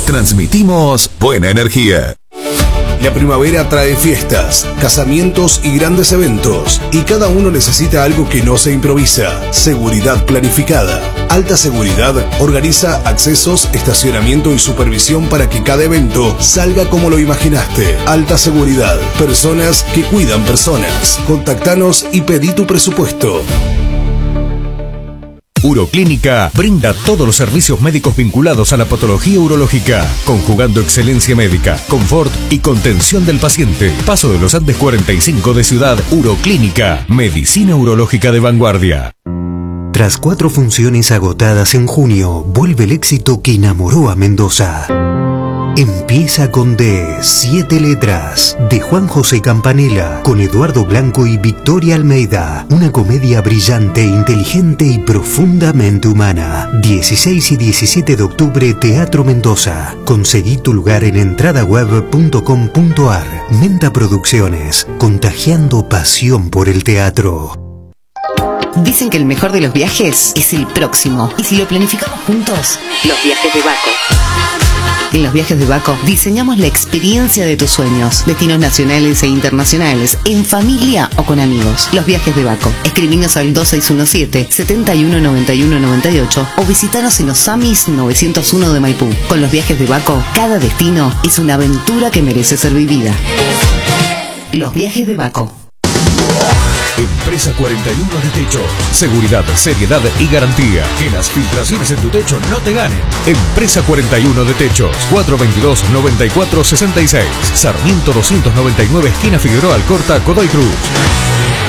Transmitimos buena energía. La primavera trae fiestas, casamientos y grandes eventos, y cada uno necesita algo que no se improvisa. Seguridad planificada. Alta Seguridad organiza accesos, estacionamiento y supervisión para que cada evento salga como lo imaginaste. Alta Seguridad. Personas que cuidan personas. Contactanos y pedí tu presupuesto. Uroclínica brinda todos los servicios médicos vinculados a la patología urológica, conjugando excelencia médica, confort y contención del paciente. Paso de los Andes 45 de Ciudad. Uroclínica, medicina urológica de vanguardia. Tras 4 funciones agotadas en junio, vuelve el éxito que enamoró a Mendoza. Empieza con D, 7 letras, de Juan José Campanella, con Eduardo Blanco y Victoria Almeida. Una comedia brillante, inteligente y profundamente humana. 16 y 17 de octubre, Teatro Mendoza. Conseguí tu lugar en entradaweb.com.ar. Menta Producciones, contagiando pasión por el teatro. Dicen que el mejor de los viajes es el próximo. Y si lo planificamos juntos, los viajes de Baco. En los viajes de Baco diseñamos la experiencia de tus sueños. Destinos nacionales e internacionales, en familia o con amigos. Los viajes de Baco. Escribinos al 2617-719198 o visitanos en los Amis 901 de Maipú. Con los viajes de Baco, cada destino es una aventura que merece ser vivida. Los viajes de Baco. Empresa 41 de Techo. Seguridad, seriedad y garantía. Que las filtraciones en tu techo no te ganen. Empresa 41 de Techos. 422-9466. Sarmiento 299, esquina Figueroa Alcorta, Godoy Cruz.